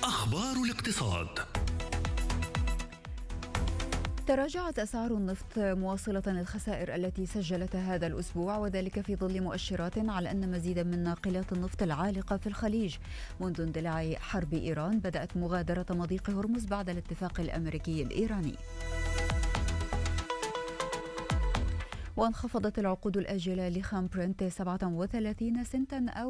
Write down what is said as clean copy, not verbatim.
أخبار الاقتصاد. تراجعت أسعار النفط مواصلة الخسائر التي سجلتها هذا الأسبوع، وذلك في ظل مؤشرات على أن مزيدا من ناقلات النفط العالقة في الخليج منذ اندلاع حرب إيران بدأت مغادرة مضيق هرمز بعد الاتفاق الأمريكي الإيراني. وانخفضت العقود الآجلة لخام برنت 37 سنتا أو